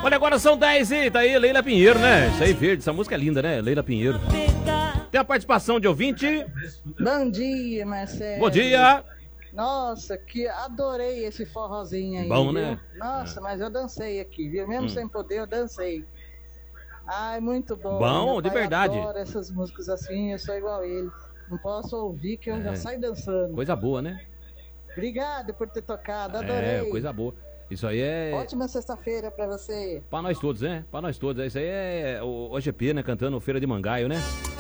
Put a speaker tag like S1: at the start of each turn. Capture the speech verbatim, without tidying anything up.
S1: Olha, agora são dez e tá aí Leila Pinheiro, né? Isso aí, verde. Essa música é linda, né? Leila Pinheiro. Tem a participação de ouvinte.
S2: Bom dia, Marcelo.
S1: Bom dia.
S2: Nossa, que adorei esse forrozinho aí.
S1: Bom,
S2: viu?
S1: né?
S2: Nossa,
S1: É.
S2: mas eu dancei aqui, viu? Mesmo
S1: Hum.
S2: sem poder, eu dancei. Ai, muito bom.
S1: Bom,
S2: Meu
S1: de
S2: pai
S1: verdade.
S2: adora essas músicas assim, eu sou igual a ele. Não posso ouvir que eu
S1: É.
S2: já saio dançando.
S1: Coisa boa, né?
S2: Obrigado por ter tocado,
S1: É,
S2: adorei.
S1: coisa boa. Isso aí é...
S2: Ótima sexta-feira pra você.
S1: Pra nós todos, né? Pra nós todos. Isso aí é o O G P, né? Cantando Feira de Mangaio, né?